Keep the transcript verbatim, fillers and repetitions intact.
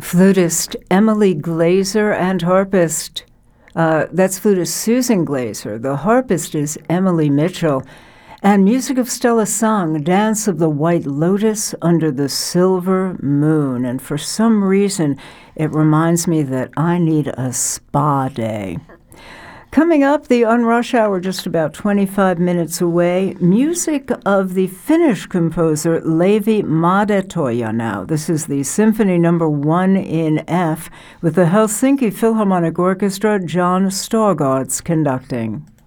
flutist Emily Glazer and harpist, uh, that's flutist Susan Glazer. The harpist is Emily Mitchell. And music of Stella Song, Dance of the White Lotus Under the Silver Moon. And for some reason, it reminds me that I need a spa day. Coming up, the Unrush Hour, just about twenty-five minutes away, music of the Finnish composer Leevi Mahdetoja now. This is the Symphony Number One in F, with the Helsinki Philharmonic Orchestra, John Stargaards conducting.